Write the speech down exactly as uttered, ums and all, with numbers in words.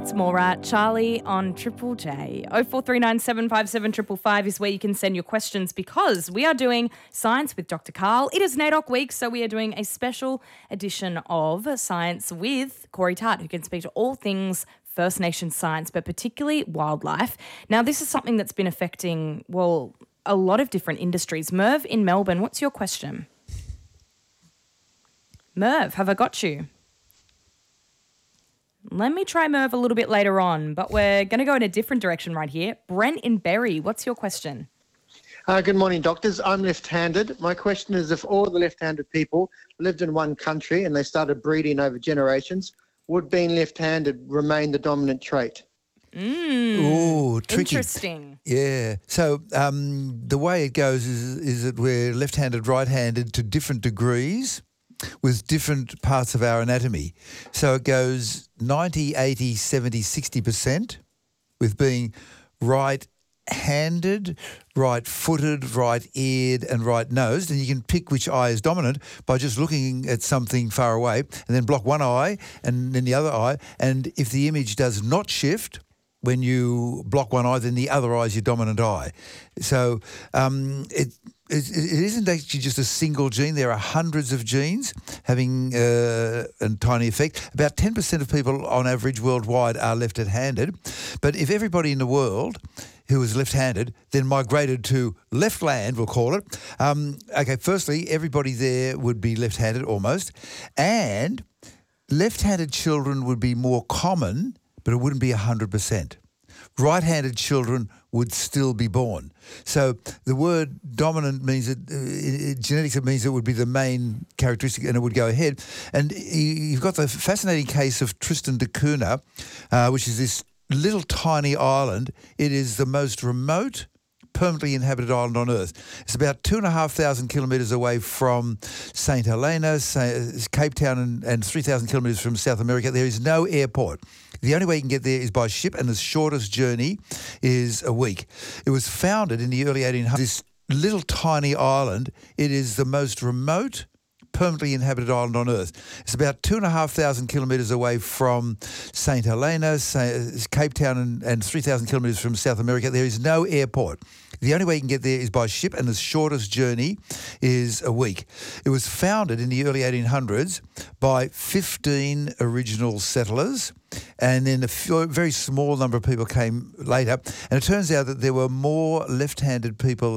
That's Maura, Charlie on Triple J. oh four three nine seven five seven five five five is where you can send your questions because we are doing Science with Doctor Karl. It is NAIDOC week, so we are doing a special edition of Science with Corey Tart, who can speak to all things First Nations science, but particularly wildlife. Now, this is something that's been affecting, well, a lot of different industries. Merv in Melbourne, what's your question? Merv, have I got you? Let me try Merv a little bit later on, but we're going to go in a different direction right here. Brent in Berry, what's your question? Uh, good morning, doctors. I'm left-handed. My question is, if all the left-handed people lived in one country and they started breeding over generations, would being left-handed remain the dominant trait? Mm, Ooh, tricky. Interesting. Yeah. So um, the way it goes is, is that we're left-handed, right-handed to different degrees with different parts of our anatomy. So it goes ninety, eighty, seventy, sixty percent with being right-handed, right-footed, right-eared and right-nosed. And you can pick which eye is dominant by just looking at something far away and then block one eye and then the other eye. And if the image does not shift when you block one eye, then the other eye is your dominant eye. So um, it, it, it isn't actually just a single gene. There are hundreds of genes having uh, a tiny effect. About ten percent of people on average worldwide are left-handed. But if everybody in the world who is left-handed then migrated to left land, we'll call it, um, okay, firstly, everybody there would be left-handed almost, and left-handed children would be more common, but it wouldn't be one hundred percent. Right-handed children would still be born. So the word dominant means that, uh, in genetics, it means it would be the main characteristic and it would go ahead. And you've got the fascinating case of Tristan da Cunha, uh, which is this little tiny island. It is the most remote permanently inhabited island on Earth. It's about two and a half thousand kilometres away from Saint Helena, Cape Town, and, and three thousand kilometres from South America. There is no airport. The only way you can get there is by ship, and the shortest journey is a week. It was founded in the early eighteen hundreds. This little tiny island, it is the most remote permanently inhabited island on Earth. It's about two and a half thousand kilometres away from Saint Helena, Cape Town, and, and three thousand kilometres from South America. There is no airport. The only way you can get there is by ship, and the shortest journey is a week. It was founded in the early eighteen hundreds by fifteen original settlers, and then a few, very small number of people came later. And it turns out that there were more left-handed people